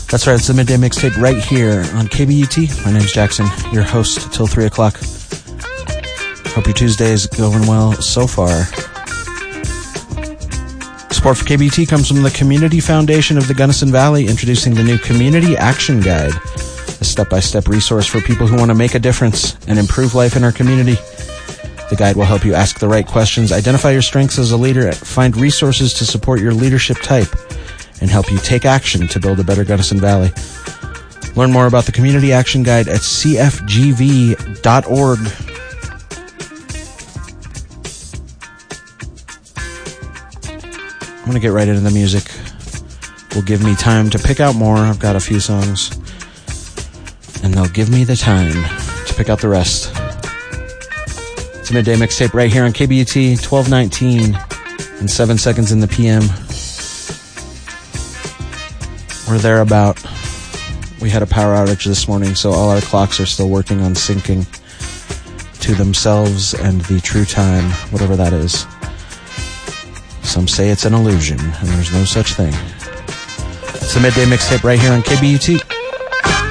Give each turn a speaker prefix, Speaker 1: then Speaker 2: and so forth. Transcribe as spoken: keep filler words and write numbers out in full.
Speaker 1: That's right, it's the Midday Mixtape right here on K B U T. My name's Jackson, your host till three o'clock. Hope your Tuesday is going well so far. Support for K B U T comes from the Community Foundation of the Gunnison Valley, introducing the new Community Action Guide, a step-by-step resource for people who want to make a difference and improve life in our community. The guide will help you ask the right questions, identify your strengths as a leader, find resources to support your leadership type, and help you take action to build a better Gunnison Valley. Learn more about the Community Action Guide at c f g v dot org. I'm going to get right into the music. Will give me time to pick out more. I've got a few songs. And they'll give me the time to pick out the rest. It's a Midday Mixtape right here on K B U T, twelve nineteen and seven seconds in the P M. We're there about. We had a power outage this morning, so all our clocks are still working on syncing to themselves and the true time, whatever that is. Some say it's an illusion, and there's no such thing. It's the Midday Mixtape right here on K B U T.